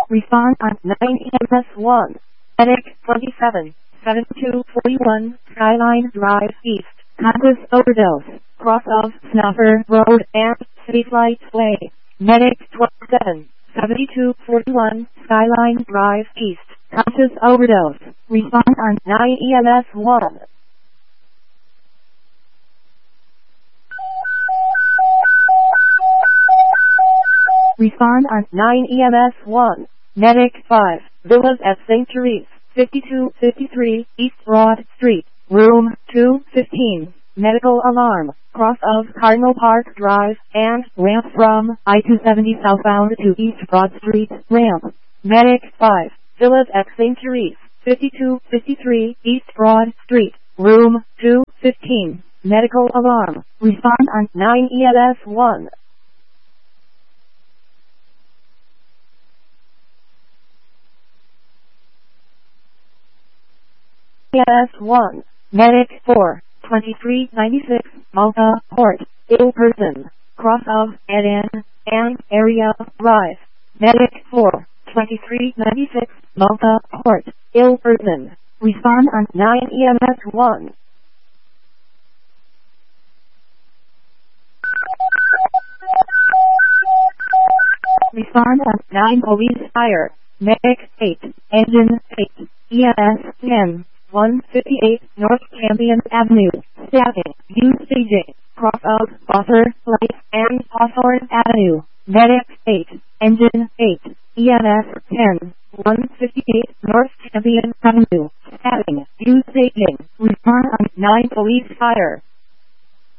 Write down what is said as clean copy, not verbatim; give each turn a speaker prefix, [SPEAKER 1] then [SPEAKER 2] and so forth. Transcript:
[SPEAKER 1] Respond on 9 EMS 1. Medic 27, 7241, Skyline Drive East. Conscious overdose. Cross of Snuffer Road and City Flight Way. Medic 27, 7241, Skyline Drive East. Conscious overdose. Respond on 9 EMS 1. Respond on 9 EMS 1. Medic 5. Villas at St. Therese, 5253 East Broad Street, Room 215. Medical alarm. Cross of Cardinal Park Drive and ramp from I-270 southbound to East Broad Street ramp. Medic 5. Villas at St. Therese, 5253 East Broad Street, Room 215. Medical alarm. Respond on 9 EMS 1. EMS 1. Medic 4. 2396 Malta Port. Ill person. Cross of Eden and Area Rise. Medic 4. 2396 Malta Port. Ill person. Respond on 9 EMS 1. Respond on 9 Police Fire. Medic 8. Engine 8. EMS 10. 158 North Champion Avenue. Staffing. View staging. Cross of Foster Light and Hawthorne Avenue. Medic 8. Engine 8. EMS 10. 158 North Champion Avenue. Staffing. View staging. Respond on 9 Police Fire.